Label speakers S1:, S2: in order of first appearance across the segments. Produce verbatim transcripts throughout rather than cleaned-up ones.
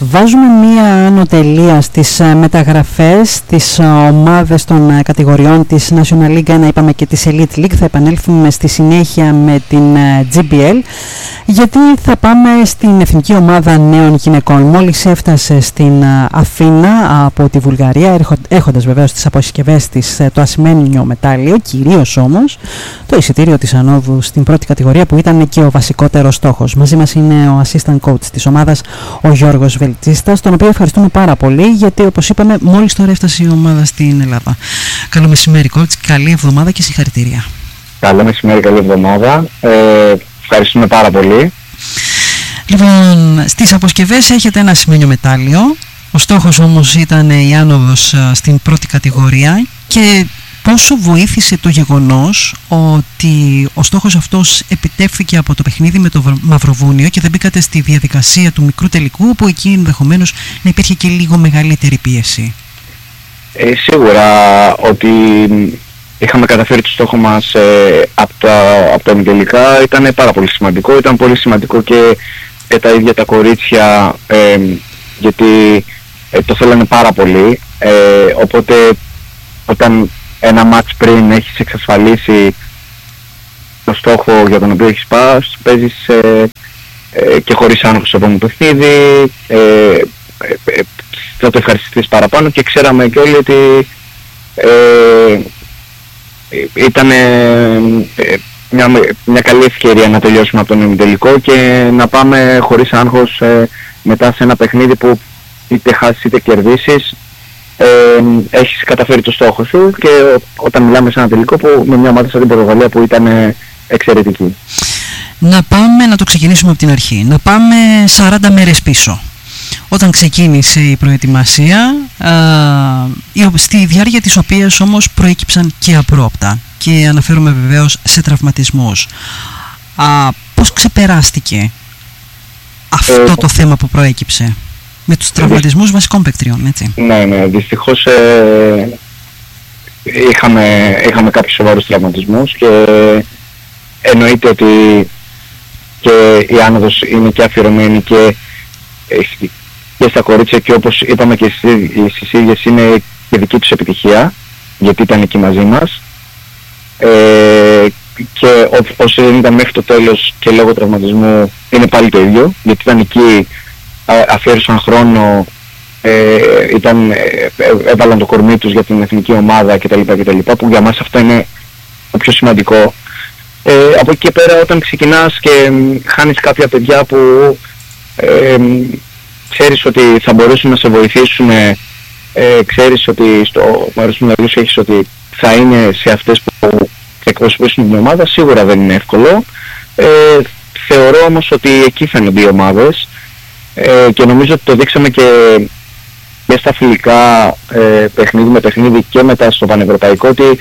S1: Βάζουμε μία ανωτελεία στις μεταγραφές, τις ομάδες των κατηγοριών της National League ένα, είπαμε, και της Elite League. Θα επανέλθουμε στη συνέχεια με την τζι μπι ελ, γιατί θα πάμε στην εθνική ομάδα νέων γυναικών. Μόλις έφτασε στην Αθήνα από τη Βουλγαρία, έχοντας βεβαίως τις αποσκευές της το ασημένιο μετάλλιο, κυρίως όμως το εισιτήριο της ανόδου στην πρώτη κατηγορία, που ήταν και ο βασικότερος στόχος. Μαζί μας είναι ο assistant coach της ομάδας, ο Γιώργος Βελτσίστας, τον οποίο ευχαριστούμε πάρα πολύ, γιατί όπως είπαμε μόλις τώρα έφτασε η ομάδα στην Ελλάδα. Καλό μεσημέρι coach, καλή εβδομάδα και συγχαρητήρια.
S2: Καλό μεσημέρι, καλή εβδομάδα. Ε, ευχαριστούμε πάρα πολύ.
S1: Λοιπόν, στις αποσκευές έχετε ένα ασημένιο μετάλλιο. Ο στόχος όμως ήταν η άνοδος στην πρώτη κατηγορία. Και πόσο βοήθησε το γεγονός ότι ο στόχος αυτός επιτεύχθηκε από το παιχνίδι με το Μαυροβούνιο και δεν μπήκατε στη διαδικασία του μικρού τελικού, όπου εκεί ενδεχομένως να υπήρχε και λίγο μεγαλύτερη πίεση?
S2: Ε, σίγουρα ότι είχαμε καταφέρει το στόχο μας ε, από τα, από τα τελικά ήταν πάρα πολύ σημαντικό. Ήταν πολύ σημαντικό και, και τα ίδια τα κορίτσια, ε, γιατί ε, το θέλανε πάρα πολύ. Ε, οπότε όταν ένα μάτς πριν έχεις εξασφαλίσει το στόχο για τον οποίο έχεις πάει, παίζεις ε, ε, και χωρίς άγχος στο επόμενο παιχνίδι, ε, ε, ε, θα το ευχαριστηθείς παραπάνω, και ξέραμε και όλοι ότι ε, ήταν ε, μια, μια καλή ευκαιρία να τελειώσουμε από τον ημιτελικό και να πάμε χωρίς άγχος ε, μετά σε ένα παιχνίδι που είτε χάσεις είτε κερδίσεις, ε, έχεις καταφέρει το στόχο σου, και όταν μιλάμε σε ένα τελικό που, με μια ομάδα σαν την Πορτογαλία που ήταν ε, εξαιρετική.
S1: Να πάμε να το ξεκινήσουμε από την αρχή. Να πάμε σαράντα μέρες πίσω. Όταν ξεκίνησε η προετοιμασία, α, στη διάρκεια της οποίας όμως προέκυψαν και απρόοπτα, και αναφέρομαι βεβαίως σε τραυματισμούς. Α, πώς ξεπεράστηκε αυτό ε, το θέμα που προέκυψε με τους τραυματισμούς δυ... βασικών παικτριών, έτσι?
S2: Ναι, ναι, δυστυχώς ε, είχαμε, είχαμε κάποιους σοβαρούς τραυματισμούς, και εννοείται ότι και η άνοδος είναι και αφιερωμένη και και στα κορίτσια, και όπως είπαμε και στις ίδιες είναι και δική τους επιτυχία, γιατί ήταν εκεί μαζί μας, ε, και όσοι δεν ήταν μέχρι το τέλος και λόγω τραυματισμού είναι πάλι το ίδιο, γιατί ήταν εκεί, αφιέρωσαν χρόνο, ε, ήταν, ε, έβαλαν το κορμί τους για την εθνική ομάδα κτλ, κτλ, που για μας αυτό είναι το πιο σημαντικό. Ε, από εκεί και πέρα, όταν ξεκινάς και χάνεις κάποια παιδιά που ε, ξέρεις ότι θα μπορέσουν να σε βοηθήσουν, ε, ξέρεις ότι στο μέρος του μυαλού σου έχεις ότι θα είναι σε αυτές που θα εκπροσωπήσουν την ομάδα, σίγουρα δεν είναι εύκολο. Ε, θεωρώ όμως ότι εκεί φαίνονται οι ομάδες, ε, και νομίζω ότι το δείξαμε και, και στα φιλικά, ε, παιχνίδι με παιχνίδι και μετά στο πανευρωπαϊκό, ότι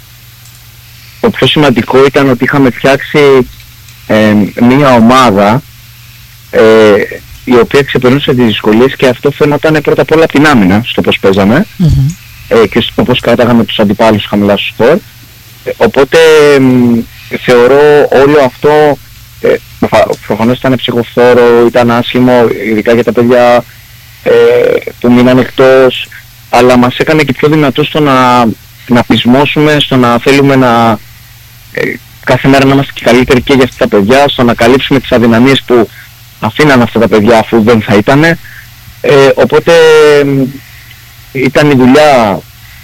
S2: το πιο σημαντικό ήταν ότι είχαμε φτιάξει ε, μία ομάδα ε, η οποία ξεπερνούσε τις δυσκολίες, και αυτό φαίνονταν πρώτα απ' όλα από την άμυνα, στο πώς παίζαμε, mm-hmm. ε, και στο πώς κράταγαμε τους αντιπάλους χαμηλά στο σκορ. Ε, οπότε ε, θεωρώ όλο αυτό, ε, προφανώς ήταν ψυχοφθόρο, ήταν άσχημο, ειδικά για τα παιδιά ε, που μείναν εκτός, αλλά μας έκανε και πιο δυνατούς στο να, να πεισμώσουμε, στο να θέλουμε να ε, κάθε μέρα να είμαστε και καλύτεροι και για αυτά τα παιδιά, στο να καλύψουμε τις αδυναμίες που αφήναν αυτά τα παιδιά αφού δεν θα ήτανε. Ε, οπότε ήταν η δουλειά,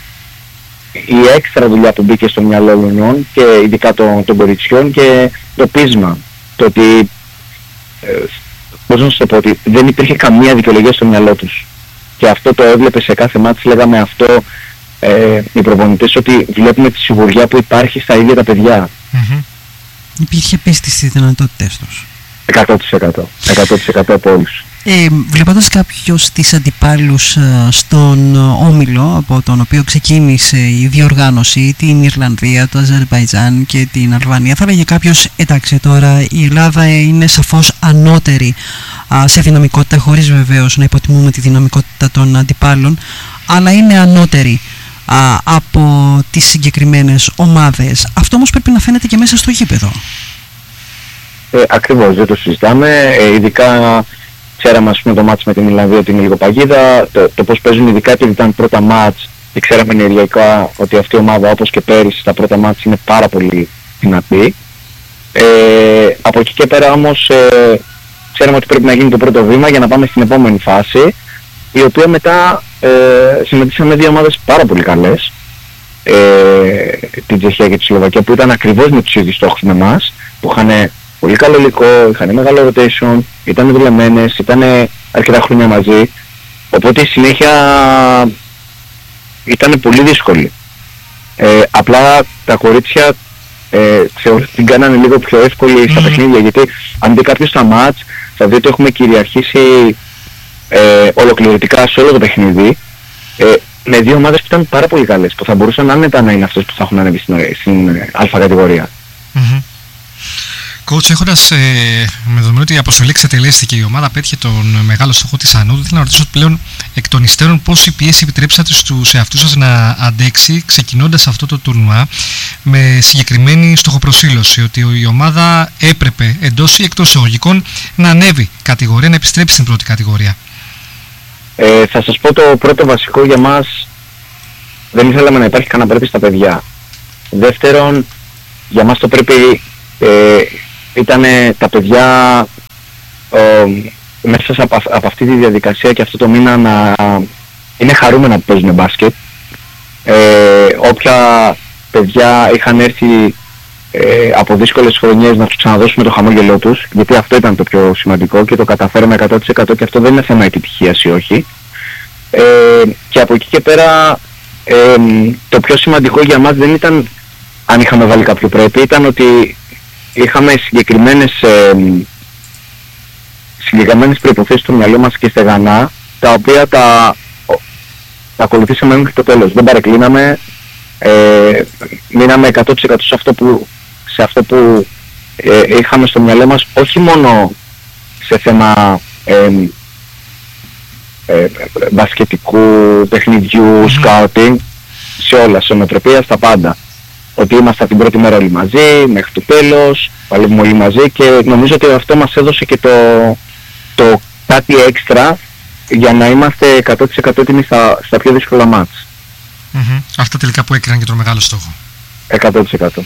S2: η έξτρα δουλειά που μπήκε στο μυαλό των, και ειδικά των, των κοριτσιών, και το πείσμα, το ότι ε, πώς να σου το πω, ότι δεν υπήρχε καμία δικαιολογία στο μυαλό τους, και αυτό το έβλεπε σε κάθε μάτς. Λέγαμε αυτό ε, οι προπονητές, ότι βλέπουμε τη σιγουριά που υπάρχει στα ίδια τα παιδιά.
S1: Mm-hmm. Υπήρχε πίστη στις δυνατότητες τους.
S2: εκατό τοις εκατό. εκατό τοις εκατό από όλους.
S1: Ε, βλέποντας κάποιος τις αντιπάλους στον όμιλο από τον οποίο ξεκίνησε η διοργάνωση, την Ιρλανδία, το Αζερμπαϊτζάν και την Αλβανία, θα λέγε κάποιος, εντάξει, τώρα η Ελλάδα είναι σαφώς ανώτερη α, σε δυναμικότητα, χωρίς βεβαίως να υποτιμούμε τη δυναμικότητα των αντιπάλων, αλλά είναι ανώτερη α, από τις συγκεκριμένες ομάδες. Αυτό όμως πρέπει να φαίνεται και μέσα στο γήπεδο.
S2: Ε, ακριβώς, δεν το συζητάμε, ε, ειδικά ξέραμε ας πούμε το μάτς με την Ιρλανδία ότι είναι λίγο παγίδα, το, το πώς παίζουν ειδικά επειδή ήταν πρώτα μάτς και ξέραμε ενεργειακά ότι αυτή η ομάδα όπως και πέρυσι στα πρώτα μάτς είναι πάρα πολύ δυνατή. Ε, από εκεί και πέρα όμως ε, ξέραμε ότι πρέπει να γίνει το πρώτο βήμα για να πάμε στην επόμενη φάση, η οποία μετά ε, συμμετείχαμε δύο ομάδες πάρα πολύ καλές, ε, την Τσεχία και τη Σλοβακία, που ήταν ακριβώς με τους ίδιους στόχους με εμάς, που είχαν πολύ καλό υλικό, είχαν μεγάλο rotation, ήταν δουλεμένες, ήταν αρκετά χρόνια μαζί, οπότε η συνέχεια ήταν πολύ δύσκολη. Ε, απλά τα κορίτσια ε, θεωρώ ότι την κάνανε λίγο πιο εύκολη στα mm. παιχνίδια, γιατί αν δει κάποιος στα μάτς θα δει ότι έχουμε κυριαρχήσει ε, ολοκληρωτικά σε όλο το παιχνίδι, ε, με δύο ομάδες που ήταν πάρα πολύ καλές, που θα μπορούσαν άνετα να είναι αυτές που θα έχουν ανέβει στην, στην α κατηγορία.
S3: Mm-hmm. Coach, έχοντας ε, με δεδομένο ότι η αποστολή εξετελέστηκε και η ομάδα πέτυχε τον μεγάλο στόχο της ανόδου, θέλω να ρωτήσω πλέον εκ των υστέρων πόση πίεση επιτρέψατε στους εαυτούς σας να αντέξει ξεκινώντας αυτό το τουρνουά με συγκεκριμένη στοχοπροσήλωση, ότι η ομάδα έπρεπε εντός ή εκτός εισαγωγικών να ανέβει κατηγορία, να επιστρέψει στην πρώτη κατηγορία.
S2: Ε, θα σας πω το πρώτο βασικό για μας, δεν ήθελαμε να υπάρχει κανένα πρέπει στα παιδιά. Δεύτερον, για μας το πρέπει ε, ήταν τα παιδιά ε, μέσα από, από αυτή τη διαδικασία και αυτό το μήνα να είναι χαρούμενα που παίζουν μπάσκετ. Ε, όποια παιδιά είχαν έρθει ε, από δύσκολες χρονιές να τους ξαναδώσουμε το χαμόγελό τους, γιατί αυτό ήταν το πιο σημαντικό και το καταφέραμε εκατό τοις εκατό και αυτό δεν είναι θέμα επιτυχίας ή όχι. Ε, και από εκεί και πέρα ε, το πιο σημαντικό για μας δεν ήταν αν είχαμε βάλει κάποιο πρέπει, ήταν ότι είχαμε συγκεκριμένες, ε, συγκεκριμένες προϋποθέσεις στο μυαλό μας και στεγανά, τα οποία τα, τα ακολουθήσαμε μέχρι το τέλος. Δεν παρεκκλίναμε, ε, μείναμε εκατό τοις εκατό σε αυτό που, σε αυτό που ε, είχαμε στο μυαλό μας, όχι μόνο σε θέμα ε, ε, μπασκετικού, παιχνιδιού, mm-hmm. σκάουτινγκ, σε όλα, σε ονοτροπία, στα πάντα. Ότι είμαστε την πρώτη μέρα όλοι μαζί, μέχρι το τέλος, παλεύουμε όλοι μαζί και νομίζω ότι αυτό μας έδωσε και το, το κάτι έξτρα για να είμαστε εκατό τοις εκατό έτοιμοι στα, στα πιο δύσκολα μάτς.
S3: Mm-hmm. Αυτά τελικά που έκριναν και τον μεγάλο στόχο.
S2: εκατό τοις εκατό.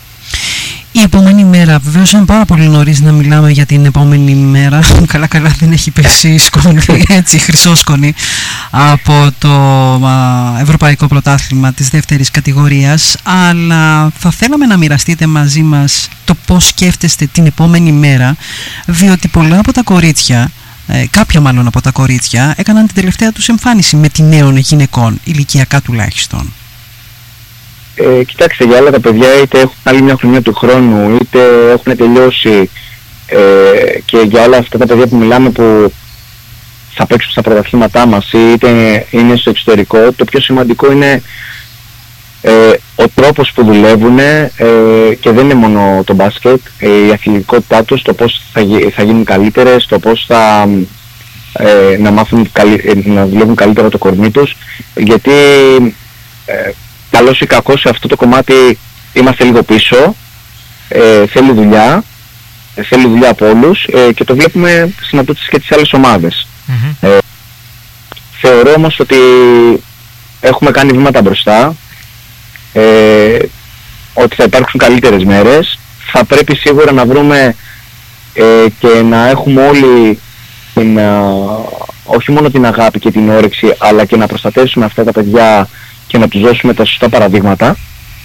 S1: Η επόμενη μέρα, βεβαίως είναι πάρα πολύ νωρίς να μιλάμε για την επόμενη μέρα. Καλά καλά δεν έχει πέσει σκόνη, έτσι χρυσό σκόνη από το α, Ευρωπαϊκό Πρωτάθλημα της δεύτερης κατηγορίας, αλλά θα θέλαμε να μοιραστείτε μαζί μας το πώς σκέφτεστε την επόμενη μέρα, διότι πολλά από τα κορίτσια, ε, κάποια μάλλον από τα κορίτσια, έκαναν την τελευταία τους εμφάνιση με την νέων γυναικών, ηλικιακά τουλάχιστον.
S2: Ε, κοιτάξτε, για όλα τα παιδιά είτε έχουν άλλη μια χρονιά του χρόνου είτε έχουν τελειώσει ε, και για όλα αυτά τα παιδιά που μιλάμε που θα παίξουν στα πρωταθλήματά μας είτε είναι στο εξωτερικό, το πιο σημαντικό είναι ε, ο τρόπος που δουλεύουν ε, και δεν είναι μόνο το μπάσκετ, ε, η αθλητικότητά τους, το πώς θα, θα γίνουν καλύτερες, το πώς θα ε, να μάθουν καλύ, ε, να δουλεύουν καλύτερα το κορμί τους, γιατί ε, καλώς ή κακώς σε αυτό το κομμάτι είμαστε λίγο πίσω, ε, θέλει δουλειά, ε, θέλει δουλειά από όλους ε, και το βλέπουμε συναντώντας και τις άλλες ομάδες. Mm-hmm. Ε, θεωρώ όμως ότι έχουμε κάνει βήματα μπροστά, ε, ότι θα υπάρξουν καλύτερες μέρες, θα πρέπει σίγουρα να βρούμε ε, και να έχουμε όλοι την, α, όχι μόνο την αγάπη και την όρεξη, αλλά και να προστατεύσουμε αυτά τα παιδιά και να τους δώσουμε τα σωστά παραδείγματα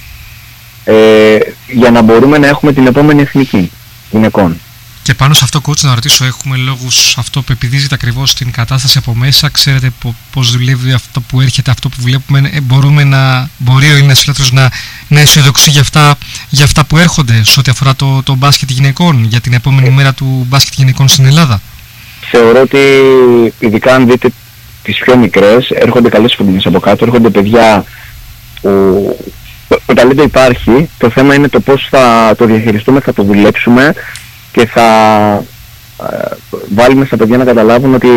S2: ε, για να μπορούμε να έχουμε την επόμενη εθνική γυναικών.
S3: Και πάνω σε αυτό, coach, να ρωτήσω, έχουμε λόγους αυτό που επιδίζεται ακριβώς την κατάσταση από μέσα, ξέρετε πώς δουλεύει αυτό που έρχεται, αυτό που βλέπουμε, ε, μπορούμε να, μπορεί ο Έλληνας φίλαθλος να, να αισιοδοξεί για αυτά, για αυτά που έρχονται σε ό,τι αφορά το, το μπάσκετ γυναικών, για την επόμενη ε, μέρα του μπάσκετ γυναικών στην Ελλάδα?
S2: Θεωρώ ότι ειδικά αν δείτε τις πιο μικρές, έρχονται καλές φωτεινές από κάτω, έρχονται παιδιά που το ταλέντο υπάρχει, το θέμα είναι το πώς θα το διαχειριστούμε, θα το δουλέψουμε και θα ε, βάλουμε στα παιδιά να καταλάβουν ότι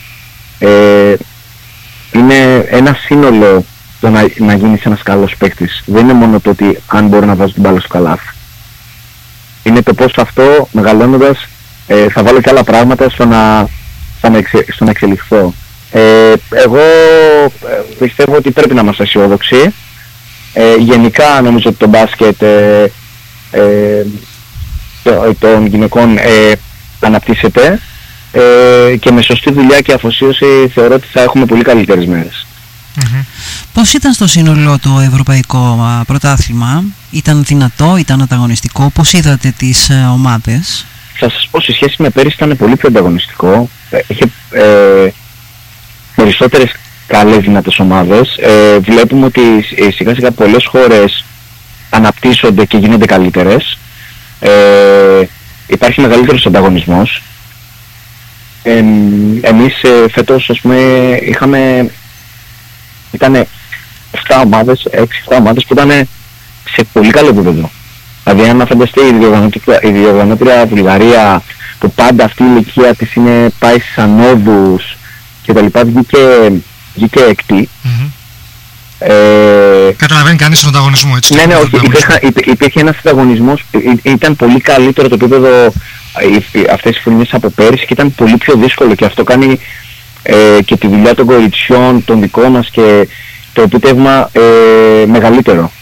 S2: ε, είναι ένα σύνολο το να, να γίνεις ένας καλός παίκτης. Δεν είναι μόνο το ότι αν μπορώ να βάζω την μπάλα στο καλάθι. Είναι το πώς αυτό μεγαλώνοντας ε, θα βάλω και άλλα πράγματα στο να στο να, εξε, στο να εξελιχθώ. Ε, εγώ πιστεύω ότι πρέπει να είμαστε αισιόδοξοι. Ε, γενικά νομίζω ότι το μπάσκετ ε, ε, των γυναικών ε, αναπτύσσεται ε, και με σωστή δουλειά και αφοσίωση θεωρώ ότι θα έχουμε πολύ καλύτερες μέρες.
S1: Mm-hmm. Πώς ήταν στο σύνολό το ευρωπαϊκό α, πρωτάθλημα, ήταν δυνατό, ήταν ανταγωνιστικό, πώς είδατε τις ε, ομάδες?
S2: Θα σας πω, σε σχέση με πέρυσι ήταν πολύ πιο ανταγωνιστικό, είχε ε, περισσότερες καλές δυνατές ομάδες. Ε, βλέπουμε ότι σιγά σιγά πολλές χώρες αναπτύσσονται και γίνονται καλύτερες. Ε, υπάρχει μεγαλύτερος ανταγωνισμός. Ε, εμείς ε, φέτος, ας πούμε, είχαμε, ήταν εφτά ομάδες, έξι εφτά ομάδες που ήταν σε πολύ καλό επίπεδο. Δηλαδή αν φανταστεί η διοργανώτρια Βουλγαρία, που πάντα αυτή η ηλικία της είναι, πάει στις ανόδους και τα λοιπά, βγήκε, βγήκε έκτη. Mm-hmm.
S3: Ε, Καταλαβαίνει κανείς τον ανταγωνισμό, έτσι?
S2: Ναι, ναι, όχι, υπήρχε, υπήρχε ένας ανταγωνισμός, ήταν πολύ καλύτερο το επίπεδο αυτές οι χρονιές από πέρυσι και ήταν πολύ πιο δύσκολο, και αυτό κάνει ε, και τη δουλειά των κοριτσιών, των δικών μας, και το επίτευγμα ε, μεγαλύτερο.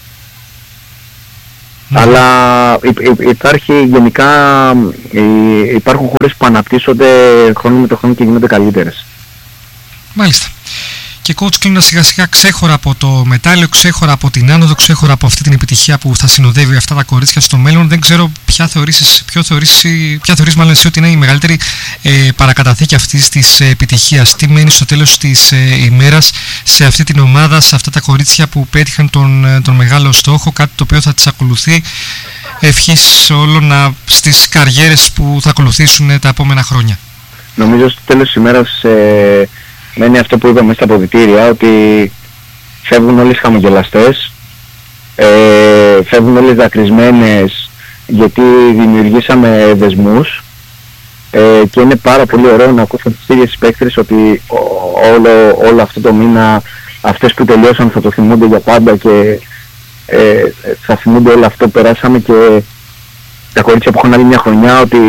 S2: Mm-hmm. Αλλά υπάρχει γενικά, υπάρχουν χώρες που αναπτύσσονται χρόνο με το χρόνο και γίνονται καλύτερες.
S3: Μάλιστα. Και coach, κλείνοντας σιγά σιγά, ξέχωρα από το μετάλλιο, ξέχωρα από την άνοδο, ξέχωρα από αυτή την επιτυχία που θα συνοδεύει αυτά τα κορίτσια στο μέλλον, δεν ξέρω ποια θεωρείς, ποιο θεωρείς, ποια θεωρείς μάλλον εσύ ότι είναι η μεγαλύτερη ε, παρακαταθήκη αυτής της επιτυχίας? Τι μένει στο τέλος της ε, ημέρας σε αυτή την ομάδα, σε αυτά τα κορίτσια που πέτυχαν τον, τον μεγάλο στόχο, κάτι το οποίο θα τις ακολουθεί? Ευχής όλων να, στις καριέρες που θα ακολουθήσουν τα επόμενα χρόνια.
S2: Νομίζω στο τέλος της ημέρας ε, μένει αυτό που είπαμε στα αποδυτήρια, ότι φεύγουν όλες χαμογελαστές, ε, φεύγουν όλες δακρυσμένες, γιατί δημιουργήσαμε δεσμούς, ε, και είναι πάρα πολύ ωραίο να ακούσουν τις ίδιες παίκτρες ότι όλο, όλο αυτό το μήνα αυτές που τελειώσαν θα το θυμούνται για πάντα και ε, θα θυμούνται όλο αυτό που περάσαμε, και τα κορίτσια που έχουν άλλη μια χρονιά ότι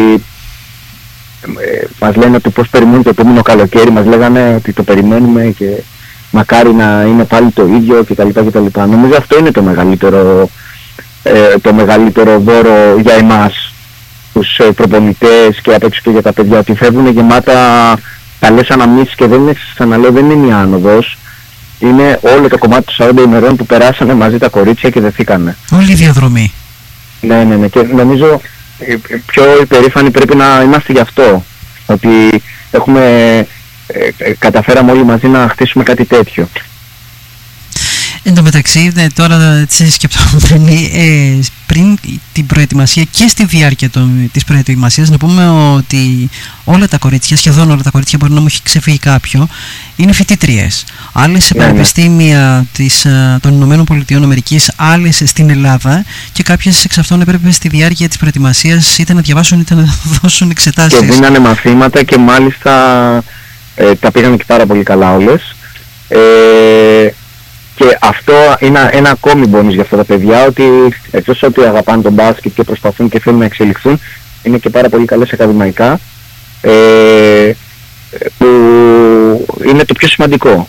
S2: Ε, μας λένε ότι πώς περιμένουν το επόμενο καλοκαίρι, μας λέγανε ότι το περιμένουμε και μακάρι να είναι πάλι το ίδιο κτλ. κτλ. Νομίζω αυτό είναι το μεγαλύτερο, ε, το μεγαλύτερο δώρο για εμάς, τους ε, προπονητές και απ' έξω και για τα παιδιά, ότι φεύγουν γεμάτα καλές αναμνήσεις, και δεν είναι, ξαναλέω, δεν είναι η άνοδος, είναι όλο το κομμάτι των σαράντα ημερών που περάσανε μαζί τα κορίτσια και δεθήκανε.
S1: Όλη η διαδρομή.
S2: Ναι, ναι, ναι, και νομίζω πιο υπερήφανοι πρέπει να είμαστε γι' αυτό, ότι έχουμε, ε, ε, καταφέραμε όλοι μαζί να χτίσουμε κάτι τέτοιο.
S1: Εν τω μεταξύ, ναι, τώρα έτσι σκεπτόμουν ε, πριν την προετοιμασία και στη διάρκεια των, της προετοιμασίας, να πούμε ότι όλα τα κορίτσια, σχεδόν όλα τα κορίτσια, μπορεί να μου έχει ξεφύγει κάποιο, είναι φοιτήτριες. Άλλες σε πανεπιστήμια της, των Ηνωμένων Πολιτειών Αμερικής, άλλες στην Ελλάδα, και κάποιες εξ αυτών έπρεπε στη διάρκεια της προετοιμασίας είτε να διαβάσουν είτε να δώσουν εξετάσεις.
S2: Και δίνανε μαθήματα, και μάλιστα ε, τα πήγαν και πάρα πολύ καλά όλες. Ε, Και αυτό είναι ένα ακόμη μπόνους για αυτά τα παιδιά, ότι εκτός ότι αγαπάνε τον μπάσκετ και προσπαθούν και θέλουν να εξελιχθούν, είναι και πάρα πολύ καλές ακαδημαϊκά, ε, που είναι το πιο σημαντικό.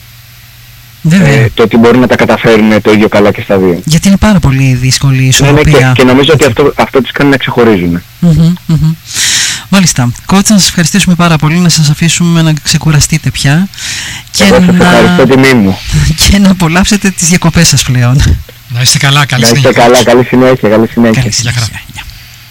S2: Ε, το ότι μπορεί να τα καταφέρουν το ίδιο καλά και στα δύο.
S1: Γιατί είναι πάρα πολύ δύσκολη η ισορροπία.
S2: Ναι, ναι, και, και νομίζω ότι αυτό, αυτό τις κάνει να ξεχωρίζουν.
S1: Mm-hmm, mm-hmm. Μάλιστα. Coach, να σας ευχαριστήσουμε πάρα πολύ, να σας αφήσουμε να ξεκουραστείτε πια. Και
S2: εγώ σας
S1: να...
S2: ευχαριστώ, τιμή μου.
S1: Και να απολαύσετε τις διακοπές σας πλέον.
S3: Να είστε καλά, καλή
S2: συνέχεια. Να είστε καλά, καλή συνέχεια. Καλή συνέχεια.
S1: Καλή συνέχεια.